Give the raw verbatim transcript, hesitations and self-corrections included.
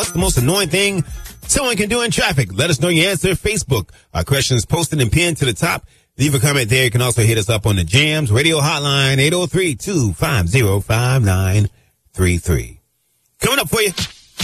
What's the most annoying thing someone can do in traffic? Let us know your answer. Facebook. Our question is posted and pinned to the top. Leave a comment there. You can also hit us up on the Jams Radio Hotline, eight oh three, two five oh, five nine three three. Coming up for you.